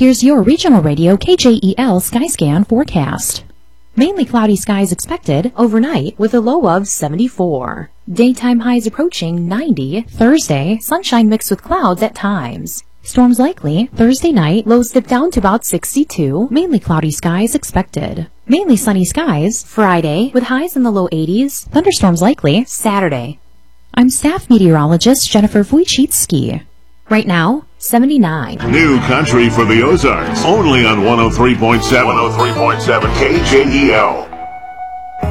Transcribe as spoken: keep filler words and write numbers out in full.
Here's your regional radio K J E L Skyscan forecast. Mainly cloudy skies expected overnight with a low of seventy-four. Daytime highs approaching ninety. Thursday, sunshine mixed with clouds at times. Storms likely. Thursday night, lows dip down to about sixty-two. Mainly cloudy skies expected. Mainly sunny skies. Friday, with highs in the low eighties. Thunderstorms likely. Saturday. I'm staff meteorologist Jennifer Wojcicki. Right now, seventy-nine. New country for the Ozarks. Only on one oh three point seven. one oh three point seven K J E L.